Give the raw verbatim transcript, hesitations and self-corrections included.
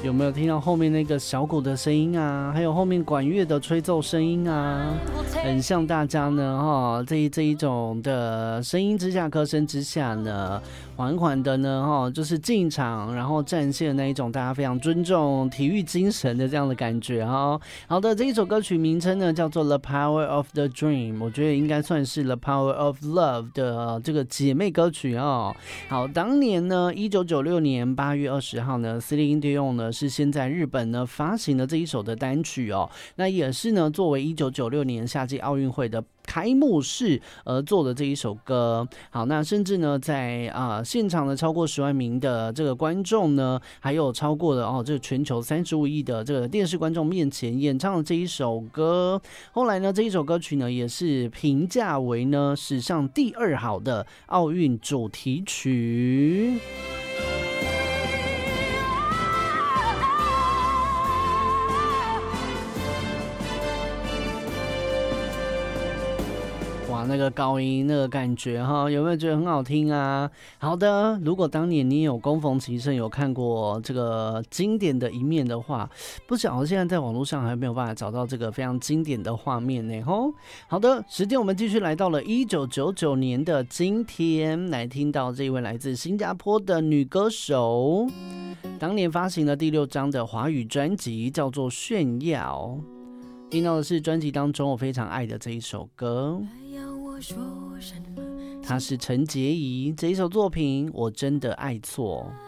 有没有听到后面那个小鼓的声音啊？还有后面管乐的吹奏声音啊？很像大家呢，哈，这一这一种的声音之下，歌声之下呢，缓缓的呢，哈，就是进场，然后展现那一种大家非常尊重体育精神的这样的感觉哈。好的，这一首歌曲名称呢叫做《The Power of the Dream》，我觉得应该算是《The Power of Love》的这个姐妹歌曲哦。好，当年呢，一九九六年八月二十号呢 ，Celine Dion 呢是先在日本呢发行了这一首的单曲哦，那也是呢作为一九九六年夏季奥运会的开幕式而做的这一首歌。好，那甚至呢在啊、呃、现场呢超过十万名的这个观众呢，还有超过了哦这个全球三十五亿的这个电视观众面前演唱了这一首歌。后来呢这一首歌曲呢也是评价为呢史上第二好的奥运主题曲。哇，那个高音那个感觉哈，有没有觉得很好听啊？好的，如果当年你有恭逢其盛，有看过这个经典的一面的话，不晓得现在在网络上还没有办法找到这个非常经典的画面呢。吼，好的，时间我们继续来到了一九九九年的今天，来听到这一位来自新加坡的女歌手，当年发行了第六张的华语专辑，叫做《炫耀》。听到的是专辑当中我非常爱的这一首歌，它是陈洁仪这一首作品《我真的爱错》。